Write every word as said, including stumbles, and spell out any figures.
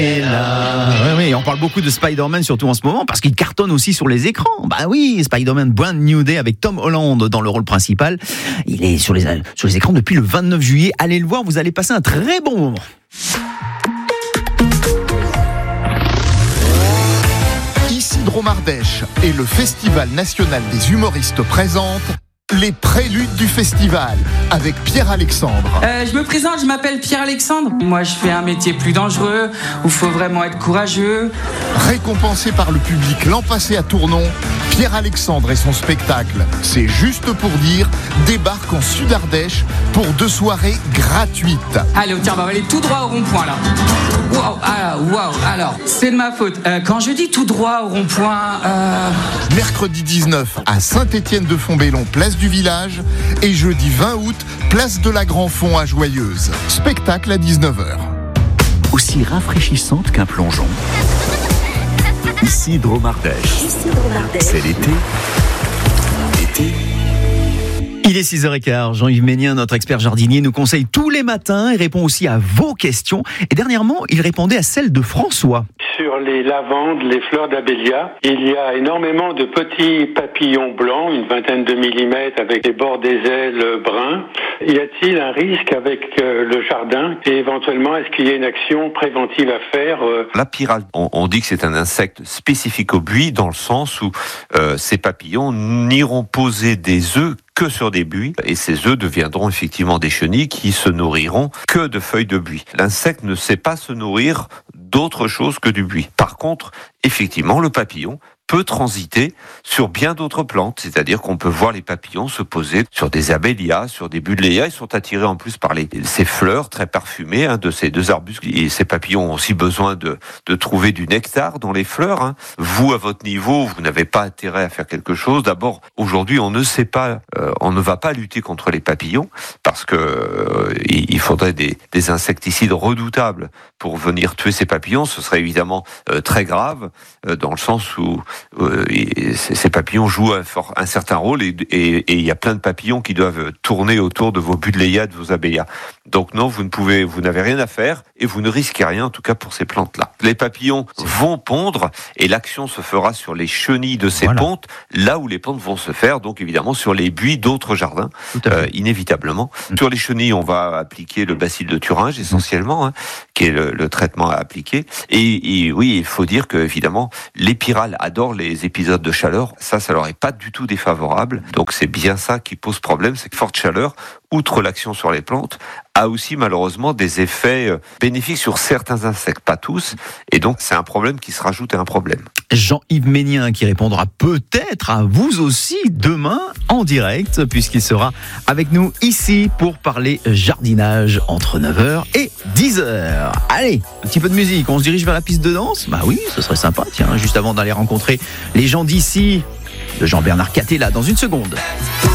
Et là, oui, oui, on parle beaucoup de Spider-Man, surtout en ce moment, parce qu'il cartonne aussi sur les écrans. Bah oui, Spider-Man Brand New Day avec Tom Holland dans le rôle principal. Il est sur les, sur les écrans depuis le vingt-neuf juillet. Allez le voir, vous allez passer un très bon moment. Isidro Mardèche et le Festival national des humoristes présentent les préludes du festival avec Pierre-Alexandre. Euh, je me présente, je m'appelle Pierre-Alexandre. Moi, je fais un métier plus dangereux où il faut vraiment être courageux. Récompensé par le public l'an passé à Tournon, Pierre-Alexandre et son spectacle C'est juste pour dire débarque en Sud-Ardèche pour deux soirées gratuites. Allez, tiens, on va aller tout droit au rond-point là. Waouh, alors, waouh, alors, c'est de ma faute. Euh, quand je dis tout droit au rond-point, euh... mercredi dix-neuf à Saint-Étienne-de-Fontbellon, place du Village, et jeudi vingt août, place de la Grand-Fond à Joyeuse. Spectacle à dix-neuf heures. Aussi rafraîchissante qu'un plongeon. Isidro Mardèche. C'est l'été. L'été. Il est six heures quinze, Jean-Yves Ménien, notre expert jardinier, nous conseille tous les matins et répond aussi à vos questions. Et dernièrement, il répondait à celle de François. Sur les lavandes, les fleurs d'abélia, il y a énormément de petits papillons blancs, une vingtaine de millimètres avec les bords des ailes bruns. Y a-t-il un risque avec euh, le jardin et éventuellement est-ce qu'il y a une action préventive à faire euh... La pyrale, on, on dit que c'est un insecte spécifique au buis dans le sens où euh, ces papillons n'iront poser des œufs que sur des buis, et ces œufs deviendront effectivement des chenilles qui se nourriront que de feuilles de buis. L'insecte ne sait pas se nourrir d'autre chose que du buis. Par contre, effectivement, le papillon peut transiter sur bien d'autres plantes, c'est-à-dire qu'on peut voir les papillons se poser sur des abélias, sur des buddléias. Ils sont attirés en plus par les, ces fleurs très parfumées hein, de ces deux arbustes. Et ces papillons ont aussi besoin de, de trouver du nectar dans les fleurs. Hein. Vous, à votre niveau, vous n'avez pas intérêt à faire quelque chose. D'abord, aujourd'hui, on ne sait pas, euh, on ne va pas lutter contre les papillons parce que euh, il faudrait des, des insecticides redoutables pour venir tuer ces papillons. Ce serait évidemment euh, très grave euh, dans le sens où Euh, et ces papillons jouent un, fort, un certain rôle et il y a plein de papillons qui doivent tourner autour de vos buddléias, de vos abélias. Donc non, vous ne pouvez, vous n'avez rien à faire et vous ne risquez rien, en tout cas pour ces plantes-là. Les papillons vont pondre et l'action se fera sur les chenilles de ces voilà. pontes, là où les pontes vont se faire, donc évidemment sur les buis d'autres jardins, euh, inévitablement. Mmh. Sur les chenilles, on va appliquer le bacille de Thuringe essentiellement, hein, qui est le, le traitement à appliquer. Et, et oui, il faut dire que évidemment, les pyrales adorent les épisodes de chaleur, ça, ça leur est pas du tout défavorable. Donc c'est bien ça qui pose problème, c'est que forte chaleur, outre l'action sur les plantes, a aussi malheureusement des effets bénéfiques sur certains insectes, pas tous. Et donc c'est un problème qui se rajoute à un problème. Jean-Yves Ménien qui répondra peut-être à vous aussi demain en direct, puisqu'il sera avec nous ici pour parler jardinage entre neuf heures et dix heures. Allez, un petit peu de musique, on se dirige vers la piste de danse. Bah oui, ce serait sympa, tiens, juste avant d'aller rencontrer les gens d'ici, de Jean-Bernard Catella dans une seconde.